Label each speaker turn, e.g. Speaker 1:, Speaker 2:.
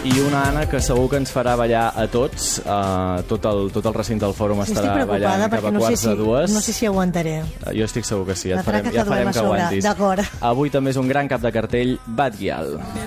Speaker 1: i una Anna que segur que ens farà ballar a tots. Tot el recinte del fòrum estarà ballant cap a quarts de dues.
Speaker 2: No sé si aguantaré.
Speaker 1: Jo estic segur que sí, ja
Speaker 2: La
Speaker 1: farem que aguantis.
Speaker 2: d'acord.
Speaker 1: Avui també és un gran cap de cartell, Bad Gyal.